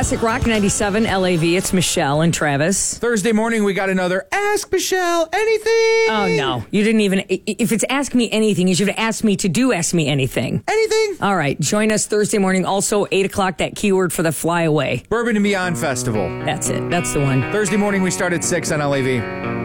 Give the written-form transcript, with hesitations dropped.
Classic Rock 97 LAV. It's Michelle and Travis. Thursday morning, we got another Ask Michelle Anything. Oh, no. You didn't even... If it's Ask Me Anything, you should have asked me to do Ask Me Anything. Anything. All right. Join us Thursday morning. Also, 8 o'clock, that keyword for the flyaway. Bourbon and Beyond Festival. That's it. That's the one. Thursday morning, we start at 6 on LAV.